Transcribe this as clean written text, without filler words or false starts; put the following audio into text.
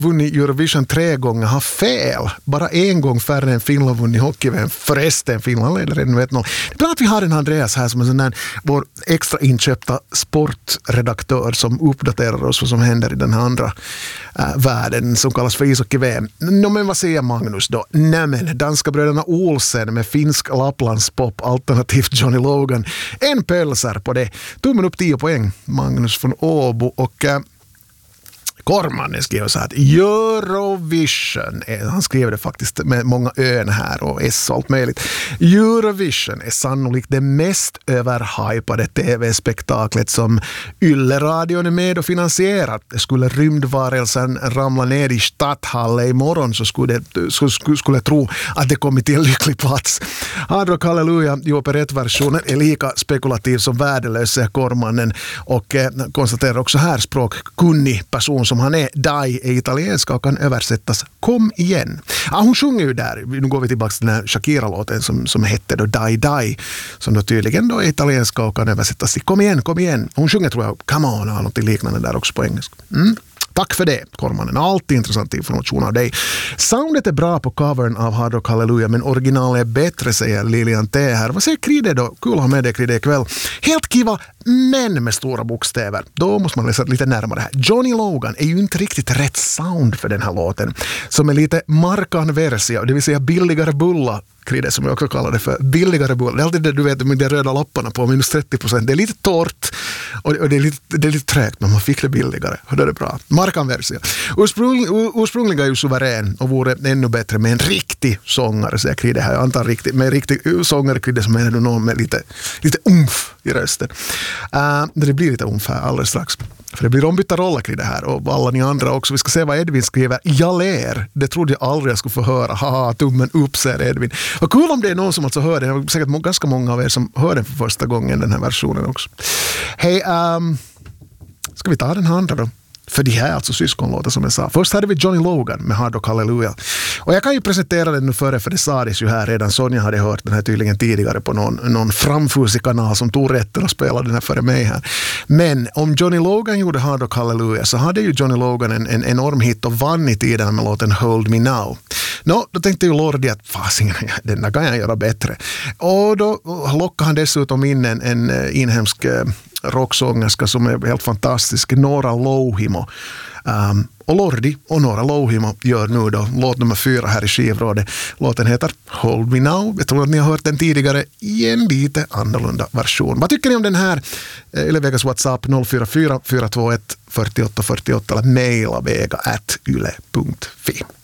vunnit Eurovision 3 gånger har fel. Bara en gång färre än Finland vunnit hockey-VM. Förresten, Finland leder redan 1-0. Det är bra att vi har en Andreas här som är sån där, vår extra inköpta sportredaktör som uppdaterar oss vad som händer i den här andra världen som kallas för ishockey-VM. Men vad säger Magnus då? Nämen, danska bröderna Olsen med finsk Lapplandspop alternativt Johnny Logan. En pölsar på det. Tummen upp 10 poäng. Magnus från Åbo och Korman skrev så att Eurovision, han skrev det faktiskt med många ön här och S och allt möjligt. Eurovision är sannolikt det mest överhypade tv-spektaklet som Yle-radion är med och finansierat. Skulle rymdvarelsen ramla ner i Stadthalle imorgon så skulle jag tro att det kommit till en lycklig plats. Hard Rock Halleluja i operettversionen är lika spekulativ som värdelös, säger Kormannen, och konstaterar också här språkkunnig person som han är. Dai är italienska och kan översättas kom igen. Hon sjunger ju där, nu går vi tillbaka till den här Shakira-låten som hette då Dai Dai, som då tydligen då är italienska och kan översättas till kom igen. Hon sjunger tror jag come on, har något liknande där också på engelska. Tack för det, Kormanen. Alltid intressant information av dig. Soundet är bra på covern av Hard Rock Halleluja, men originalet är bättre, säger Lilian T. här. Vad säger Kride då? Kul att ha med dig, Kride, ikväll. Helt kiva, men med stora bokstäver. Då måste man läsa lite närmare här. Johnny Logan är ju inte riktigt rätt sound för den här låten, som är lite markan versia, det vill säga billigare bulla. Kride, som jag också kallar det för, billigare bullar. Det är alltid det du vet med de röda lapparna på minus 30%. Det är lite torrt och det är lite trägt, men man fick det billigare. Och det är bra. Markanversia. Ursprungliga är ju suverän och vore ännu bättre med en riktig sångare, säger Kride här. Jag antar med en riktig sångare, Kride, som menar du någon med lite umf i rösten. Det blir lite umf här alldeles strax. För det blir ombytta roller kring det här och alla ni andra också. Vi ska se vad Edvin skriver. Jag ler. Det trodde jag aldrig jag skulle få höra. Haha, tummen upp, säger Edvin. Vad kul om det är någon som alltså hör det. Det är säkert ganska många av er som hör den för första gången, den här versionen också. Hej, ska vi ta den här andra då? För de här är alltså syskonlåtar som jag sa. Först hade vi Johnny Logan med Hard Rock Halleluja. Och jag kan ju presentera den nu före, för det sades ju här redan. Sonja hade hört den här tydligen tidigare på någon framfusig kanal som tog rätten och spelade den här före mig här. Men om Johnny Logan gjorde Hard Rock Halleluja så hade ju Johnny Logan en enorm hit och vann i tiden med låten Hold Me Now. Då tänkte ju Lordi att den där kan jag göra bättre. Och då lockade han dessutom in en inhemsk rocksångerska som är helt fantastisk, Nora Louhimo. Och Lordi och Nora Louhimo gör nu då låt nummer 4 här i skivrådet. Låten heter Hold Me Now. Jag tror att ni har hört den tidigare i en lite annorlunda version. Vad tycker ni om den här? Eller Vegas WhatsApp 044 421 48 48 eller mejla vega@yle.fi.